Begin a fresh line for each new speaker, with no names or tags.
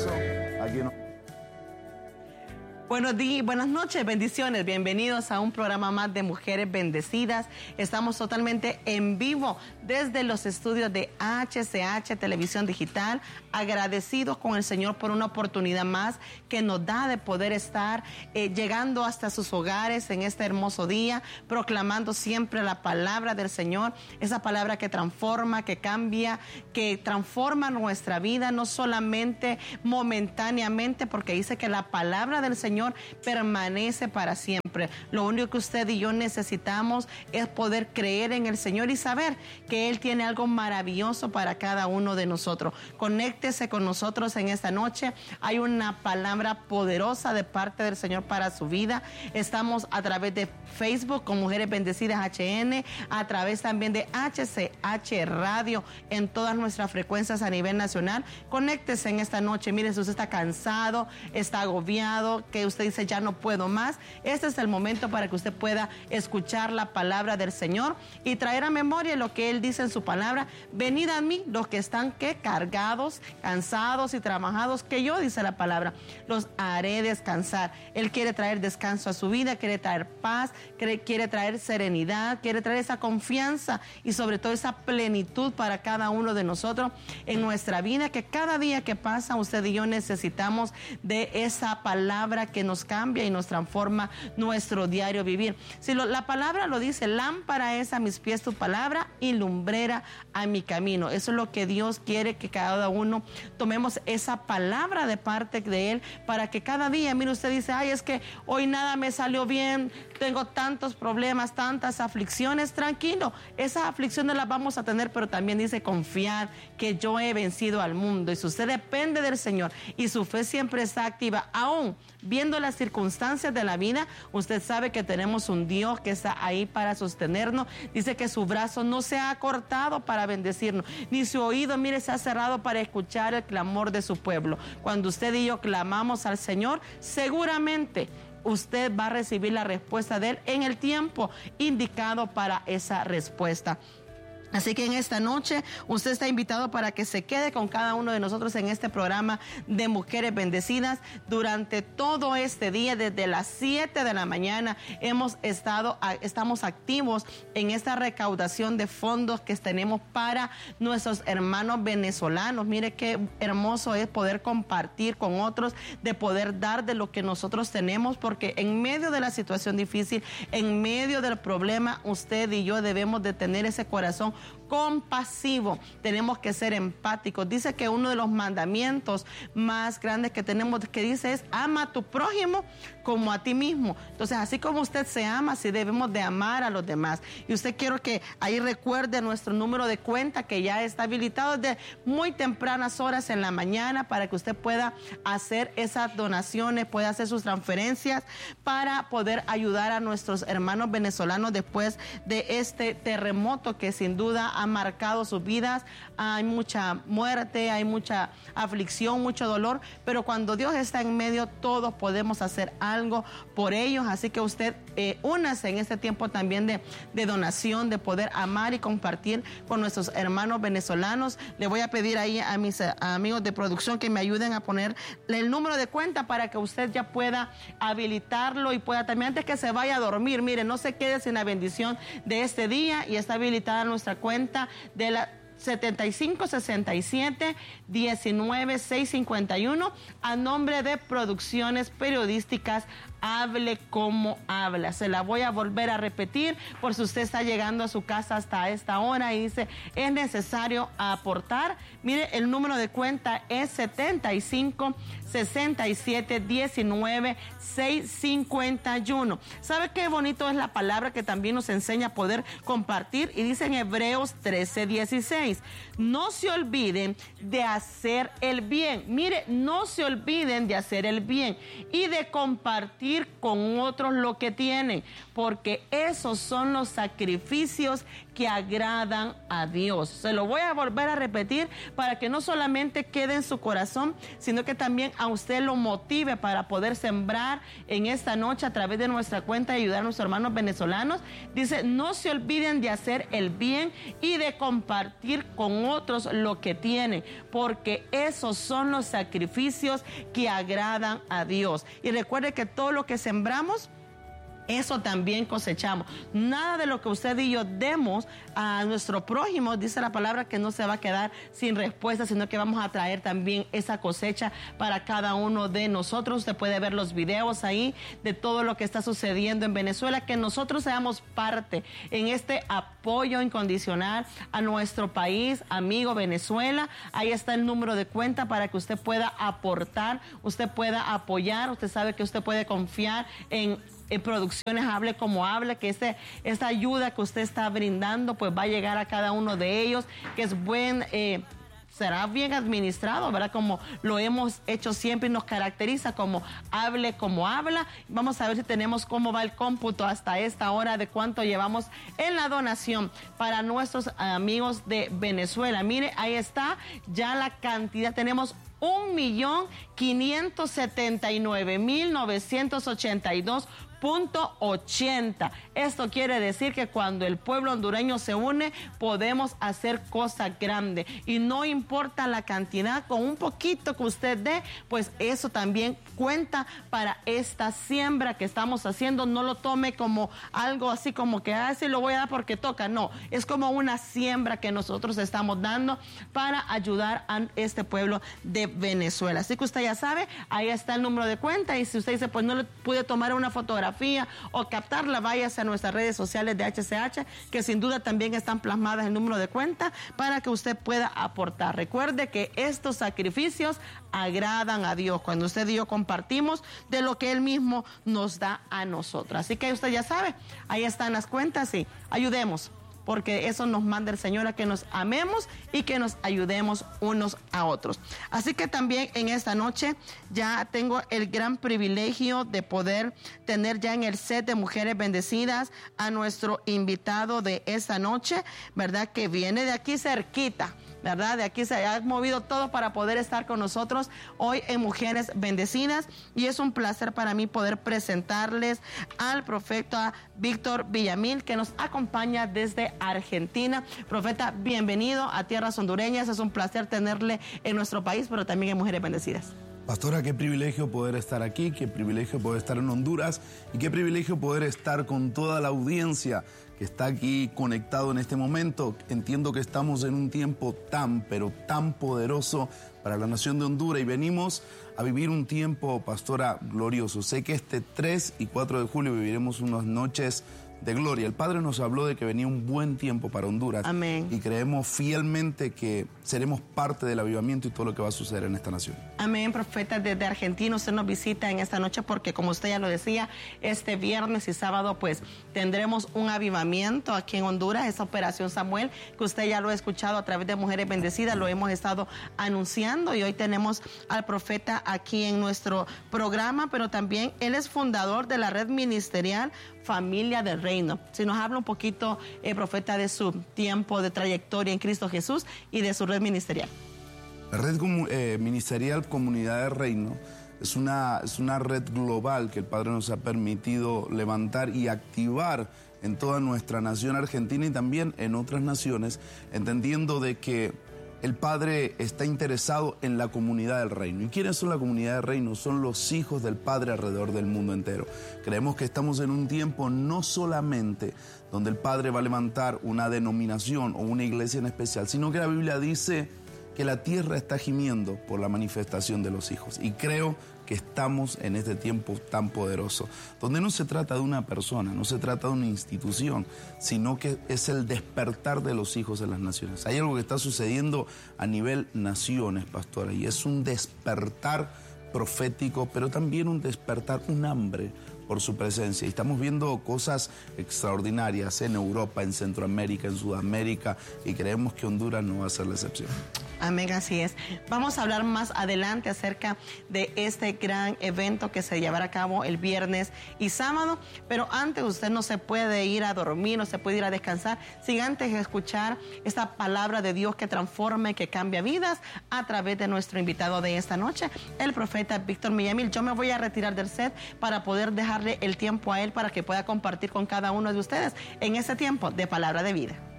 eso, aquí no.
Buenos días, buenas noches, bendiciones, bienvenidos a un programa más de Mujeres Bendecidas. Estamos totalmente en vivo desde los estudios de HCH Televisión Digital, agradecidos con el Señor por una oportunidad más que nos da de poder estar llegando hasta sus hogares en este hermoso día, proclamando siempre la palabra del Señor, esa palabra que transforma, que cambia, que transforma nuestra vida, no solamente momentáneamente, porque dice que la palabra del Señor permanece para siempre. Lo único que usted y yo necesitamos es poder creer en el Señor y saber que Él tiene algo maravilloso para cada uno de nosotros. Conéctese con nosotros en esta noche. Hay una palabra poderosa de parte del Señor para su vida. Estamos a través de Facebook con Mujeres Bendecidas HN, a través también de HCH Radio en todas nuestras frecuencias a nivel nacional. Conéctese en esta noche. Mire, si usted está cansado, está agobiado, que usted dice ya no puedo más, este es el momento para que usted pueda escuchar la palabra del Señor y traer a memoria lo que Él dice en su palabra. Venid a mí los que están cargados, cansados y trabajados, que yo, dice la palabra, los haré descansar. Él quiere traer descanso a su vida, quiere traer paz, quiere traer serenidad, quiere traer esa confianza y sobre todo esa plenitud para cada uno de nosotros en nuestra vida, que cada día que pasa usted y yo necesitamos de esa palabra que nos cambia y nos transforma nuestro diario vivir. Si la palabra lo dice, lámpara es a mis pies tu palabra y lumbrera a mi camino. Eso es lo que Dios quiere, que cada uno tomemos esa palabra de parte de Él para que cada día, mire, usted dice, ay, es que hoy nada me salió bien, tengo tantos problemas, tantas aflicciones. Tranquilo, esas aflicciones las vamos a tener, pero también dice, confiad que yo he vencido al mundo. Y si usted depende del Señor y su fe siempre está activa, aún viendo las circunstancias de la vida, usted sabe que tenemos un Dios que está ahí para sostenernos. Dice que su brazo no se ha cortado para bendecirnos, ni su oído, mire, se ha cerrado para escuchar el clamor de su pueblo. Cuando usted y yo clamamos al Señor, seguramente usted va a recibir la respuesta de Él en el tiempo indicado para esa respuesta. Así que en esta noche usted está invitado para que se quede con cada uno de nosotros en este programa de Mujeres Bendecidas. Durante todo este día, desde las 7 de la mañana, estamos activos en esta recaudación de fondos que tenemos para nuestros hermanos venezolanos. Mire qué hermoso es poder compartir con otros, de poder dar de lo que nosotros tenemos, porque en medio de la situación difícil, en medio del problema, usted y yo debemos de tener ese corazón compasivo, tenemos que ser empáticos. Dice que uno de los mandamientos más grandes que tenemos, que dice, es ama a tu prójimo como a ti mismo. Entonces, así como usted se ama, así debemos de amar a los demás. Y usted, quiero que ahí recuerde nuestro número de cuenta, que ya está habilitado desde muy tempranas horas en la mañana, para que usted pueda hacer esas donaciones, pueda hacer sus transferencias para poder ayudar a nuestros hermanos venezolanos después de este terremoto que sin duda ha marcado sus vidas. Hay mucha muerte, hay mucha aflicción, mucho dolor, pero cuando Dios está en medio, todos podemos hacer algo por ellos. Así que usted únase en este tiempo también de donación, de poder amar y compartir con nuestros hermanos venezolanos. Le voy a pedir ahí a mis amigos de producción que me ayuden a poner el número de cuenta para que usted ya pueda habilitarlo y pueda también, antes que se vaya a dormir, mire, no se quede sin la bendición de este día. Y está habilitada nuestra cuenta de la 7567-19-651 a nombre de Producciones Periodísticas Hable Como Habla. Se la voy a volver a repetir por si usted está llegando a su casa hasta esta hora y dice, es necesario aportar. Mire, el número de cuenta es 7567-19-651. ¿Sabe qué bonito es la palabra que también nos enseña a poder compartir? Y dice en Hebreos 13:16, no se olviden de hacer el bien. Mire, no se olviden de hacer el bien y de compartir con otros lo que tienen, porque esos son los sacrificios que agradan a Dios. Se lo voy a volver a repetir para que no solamente quede en su corazón, sino que también a usted lo motive para poder sembrar en esta noche a través de nuestra cuenta y ayudar a nuestros hermanos venezolanos. Dice, no se olviden de hacer el bien y de compartir con otros lo que tienen, porque esos son los sacrificios que agradan a Dios. Y recuerde que todo lo que sembramos, eso también cosechamos. Nada de lo que usted y yo demos a nuestro prójimo, dice la palabra, que no se va a quedar sin respuesta, sino que vamos a traer también esa cosecha para cada uno de nosotros. Usted puede ver los videos ahí de todo lo que está sucediendo en Venezuela, que nosotros seamos parte en este apoyo incondicional a nuestro país, amigo Venezuela. Ahí está el número de cuenta para que usted pueda aportar, usted pueda apoyar. Usted sabe que usted puede confiar en Producciones Hable Como Hable, que esta ayuda que usted está brindando pues va a llegar a cada uno de ellos, que es será bien administrado, ¿verdad? Como lo hemos hecho siempre y nos caracteriza como Hable Como Habla. Vamos a ver si tenemos cómo va el cómputo hasta esta hora de cuánto llevamos en la donación para nuestros amigos de Venezuela. Mire, ahí está ya la cantidad. Tenemos 1.579.982.80. Esto quiere decir que cuando el pueblo hondureño se une, podemos hacer cosas grandes. Y no importa la cantidad, con un poquito que usted dé, pues eso también cuenta para esta siembra que estamos haciendo. No lo tome como algo así como que, sí lo voy a dar porque toca. No, es como una siembra que nosotros estamos dando para ayudar a este pueblo de Venezuela. Así que usted ya sabe, ahí está el número de cuenta, y si usted dice, pues no le pude tomar una fotografía o captarla, váyase a nuestras redes sociales de HCH, que sin duda también están plasmadas el número de cuenta para que usted pueda aportar. Recuerde que estos sacrificios agradan a Dios cuando usted y yo compartimos de lo que Él mismo nos da a nosotros. Así que usted ya sabe, ahí están las cuentas y ayudemos, porque eso nos manda el Señor, a que nos amemos y que nos ayudemos unos a otros. Así que también en esta noche ya tengo el gran privilegio de poder tener ya en el set de Mujeres Bendecidas a nuestro invitado de esta noche, ¿verdad? Que viene de aquí cerquita, ¿verdad? De aquí se ha movido todo para poder estar con nosotros hoy en Mujeres Bendecidas, y es un placer para mí poder presentarles al profeta Víctor Villamil, que nos acompaña desde Argentina. Profeta, bienvenido a tierras hondureñas. Es un placer tenerle en nuestro país, pero también en Mujeres Bendecidas.
Pastora, qué privilegio poder estar aquí, qué privilegio poder estar en Honduras y qué privilegio poder estar con toda la audiencia que está aquí conectado en este momento. Entiendo que estamos en un tiempo pero tan poderoso para la nación de Honduras, y venimos a vivir un tiempo, pastora, glorioso. Sé que este 3 y 4 de julio viviremos unas noches de gloria. El Padre nos habló de que venía un buen tiempo para Honduras.
Amén.
Y creemos fielmente que seremos parte del avivamiento y todo lo que va a suceder en esta nación.
Amén, profeta. Desde Argentina usted nos visita en esta noche porque, como usted ya lo decía, este viernes y sábado pues tendremos un avivamiento aquí en Honduras, esa Operación Samuel, que usted ya lo ha escuchado a través de Mujeres Bendecidas, lo hemos estado anunciando, y hoy tenemos al profeta aquí en nuestro programa, pero también él es fundador de la red ministerial Familia del Reino. Si nos habla un poquito, profeta, de su tiempo de trayectoria en Cristo Jesús y de su red ministerial.
La red ministerial Comunidad del Reino es una red global que el Padre nos ha permitido levantar y activar en toda nuestra nación argentina y también en otras naciones, entendiendo de que el Padre está interesado en la comunidad del reino. ¿Y quiénes son la comunidad del reino? Son los hijos del Padre alrededor del mundo entero. Creemos que estamos en un tiempo no solamente donde el Padre va a levantar una denominación o una iglesia en especial, sino que la Biblia dice que la tierra está gimiendo por la manifestación de los hijos. Y creo que estamos en este tiempo tan poderoso, donde no se trata de una persona, no se trata de una institución, sino que es el despertar de los hijos en las naciones. Hay algo que está sucediendo a nivel naciones, pastora, y es un despertar profético, pero también un despertar, un hambre por su presencia. Y estamos viendo cosas extraordinarias en Europa, en Centroamérica, en Sudamérica, y creemos que Honduras no va a ser la excepción.
Amén, así es. Vamos a hablar más adelante acerca de este gran evento que se llevará a cabo el viernes y sábado, pero antes usted no se puede ir a dormir, no se puede ir a descansar sin antes escuchar esta palabra de Dios que transforma y que cambia vidas a través de nuestro invitado de esta noche, el profeta Víctor Millamil. Yo me voy a retirar del set para poder dejarle el tiempo a él para que pueda compartir con cada uno de ustedes en este tiempo de palabra de vida.